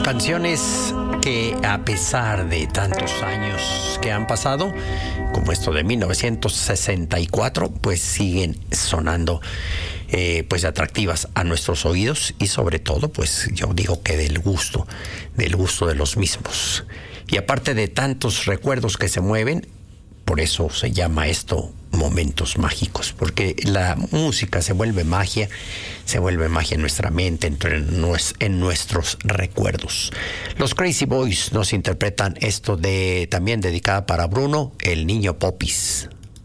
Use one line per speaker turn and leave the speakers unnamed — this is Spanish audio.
Canciones que a pesar de tantos años que han pasado, como esto de 1964, pues siguen sonando pues atractivas a nuestros oídos y sobre todo, pues yo digo que del gusto de los mismos. Y aparte de tantos recuerdos que se mueven, por eso se llama esto momentos mágicos, porque la música se vuelve magia en nuestra mente, en nuestros recuerdos. Los Crazy Boys nos interpretan esto también dedicada para Bruno, el niño Popis.